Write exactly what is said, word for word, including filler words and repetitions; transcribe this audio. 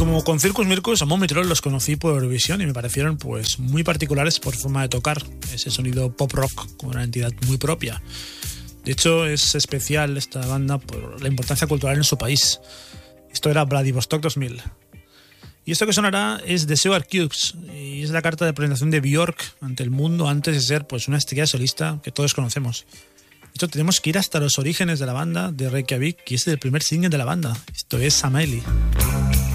como con Circus Mircus, a Mom y Troll los conocí por Eurovisión y me parecieron pues muy particulares por forma de tocar, ese sonido pop rock con una entidad muy propia. De hecho, es especial esta banda por la importancia cultural en su país. Esto era Vladivostok dos mil. Y esto que sonará es The Sugar Cubes y es la carta de presentación de Björk ante el mundo antes de ser pues una estrella solista que todos conocemos. De hecho, tenemos que ir hasta los orígenes de la banda de Reykjavik y este es el primer single de la banda. Esto es Samaeli.